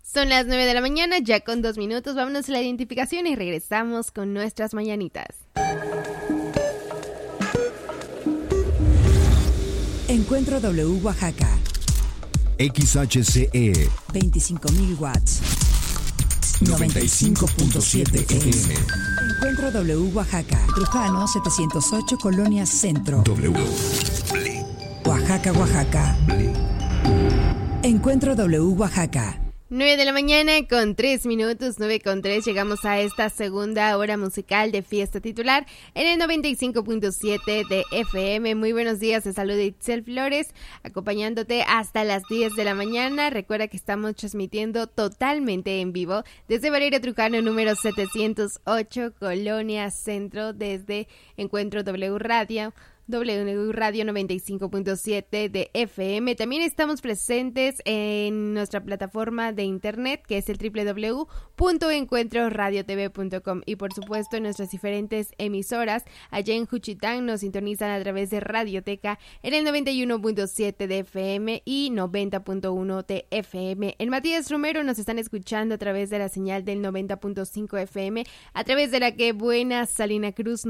Son las 9 de la mañana, ya con 2 minutos. Vámonos a la identificación y regresamos con nuestras mañanitas. Encuentro W Oaxaca. XHCE 25.000 watts. 95.7 FM. Encuentro W Oaxaca. Trujano 708 Colonia Centro. W. Oaxaca, Oaxaca. Encuentro W Oaxaca. 9 de la mañana con 3 minutos, 9:03, llegamos a esta segunda hora musical de Fiesta Titular en el 95.7 de FM. Muy buenos días, te saluda Itzel Flores, acompañándote hasta las 10 de la mañana. Recuerda que estamos transmitiendo totalmente en vivo desde Valerio Trujano, número 708, Colonia Centro, desde Encuentro W Radio 95.7 de FM. También estamos presentes en nuestra plataforma de internet, que es el www.encuentroradiotv.com, y por supuesto en nuestras diferentes emisoras. Allá en Juchitán nos sintonizan a través de Radioteca en el 91.7 de FM y 90.1 de FM. En Matías Romero nos están escuchando a través de la señal del 90.5 FM, a través de la que buena Salina Cruz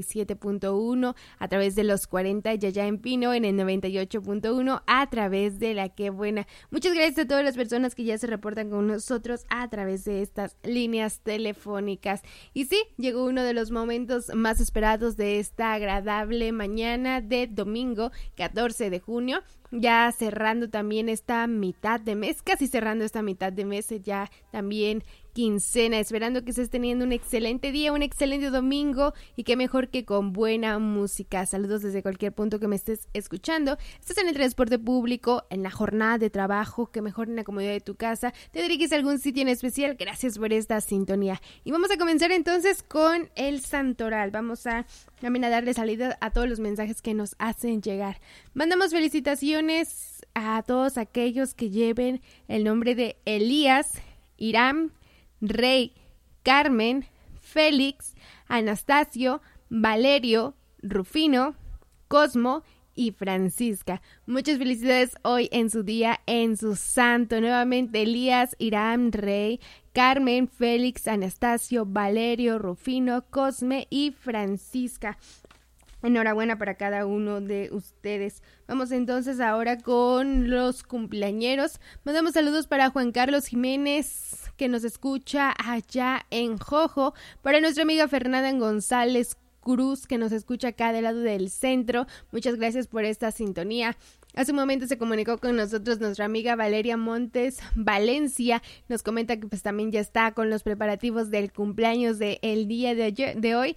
97.1, a través de los 40 y allá en Pino en el 98.1 a través de la que buena. Muchas gracias a todas las personas que ya se reportan con nosotros a través de estas líneas telefónicas. Y sí, llegó uno de los momentos más esperados de esta agradable mañana de domingo 14 de junio. Ya cerrando también esta mitad de mes, casi cerrando esta mitad de mes, ya también quincena, esperando que estés teniendo un excelente día, un excelente domingo, y qué mejor que con buena música. Saludos desde cualquier punto que me estés escuchando. Estás en el transporte público, en la jornada de trabajo, que mejor en la comodidad de tu casa, te diriges a algún sitio en especial. Gracias por esta sintonía. Y vamos a comenzar entonces con el santoral. Vamos a también a darle salida a todos los mensajes que nos hacen llegar. Mandamos felicitaciones a todos aquellos que lleven el nombre de Elías, Irán, Rey, Carmen, Félix, Anastasio, Valerio, Rufino, Cosmo y Francisca. Muchas felicidades hoy en su día, en su santo. Nuevamente Elías, Irán, Rey, Carmen, Félix, Anastasio, Valerio, Rufino, Cosme y Francisca. Enhorabuena para cada uno de ustedes. Vamos entonces ahora con los cumpleañeros. Mandamos saludos para Juan Carlos Jiménez, que nos escucha allá en Jojo. Para nuestra amiga Fernanda González Cruz, que nos escucha acá del lado del centro. Muchas gracias por esta sintonía. Hace un momento se comunicó con nosotros nuestra amiga Valeria Montes Valencia. Nos comenta que pues también ya está con los preparativos del cumpleaños del día de hoy.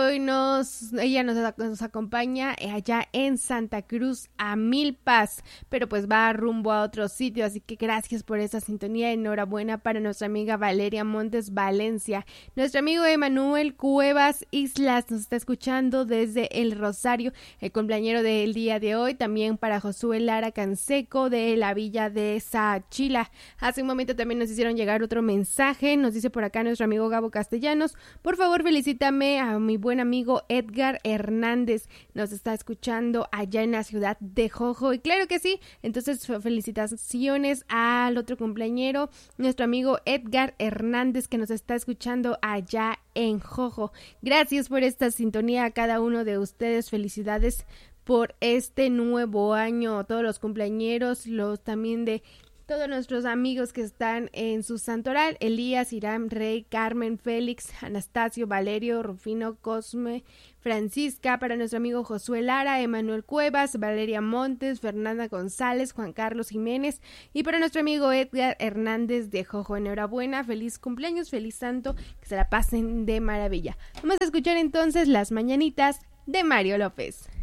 Ella nos acompaña allá en Santa Cruz a Milpas, pero pues va rumbo a otro sitio, así que gracias por esa sintonía. Enhorabuena para nuestra amiga Valeria Montes Valencia. Nuestro amigo Emanuel Cuevas Islas nos está escuchando desde El Rosario, el cumpleañero del día de hoy. También para Josué Lara Canseco de la villa de Saachila. Hace un momento también nos hicieron llegar otro mensaje. Nos dice por acá nuestro amigo Gabo Castellanos: por favor felicítame a mi buen amigo Edgar Hernández. Nos está escuchando allá en la ciudad de Jojo. Y claro que sí, entonces felicitaciones al otro cumpleañero, nuestro amigo Edgar Hernández, que nos está escuchando allá en Jojo. Gracias por esta sintonía a cada uno de ustedes. Felicidades por este nuevo año, todos los cumpleañeros, los también de todos nuestros amigos que están en su santoral: Elías, Irán, Rey, Carmen, Félix, Anastasio, Valerio, Rufino, Cosme, Francisca. Para nuestro amigo Josué Lara, Emanuel Cuevas, Valeria Montes, Fernanda González, Juan Carlos Jiménez, y para nuestro amigo Edgar Hernández de Jojo. Enhorabuena, feliz cumpleaños, feliz santo, que se la pasen de maravilla. Vamos a escuchar entonces las mañanitas de Mario López.